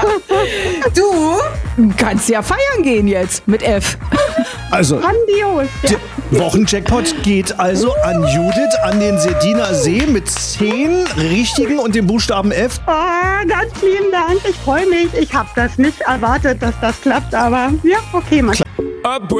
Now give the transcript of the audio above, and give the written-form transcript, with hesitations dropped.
Du kannst ja feiern gehen jetzt mit F. Also, Grandios. Ja. der Wochenjackpot geht also an Judith, an den Sardiner See mit 10 richtigen und dem Buchstaben F. Ganz lieben Dank. Ich freue mich. Ich habe das nicht erwartet, dass das klappt, aber ja, okay, man.